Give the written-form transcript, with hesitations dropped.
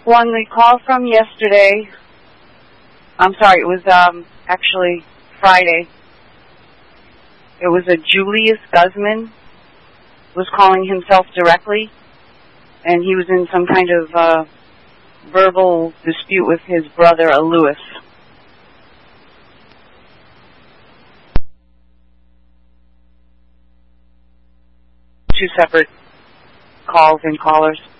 One, the call from yesterday, I'm sorry, it was actually Friday. It was a Julius Guzman, was calling himself directly, and he was in some kind of verbal dispute with his brother, Lewis. Two separate calls and callers.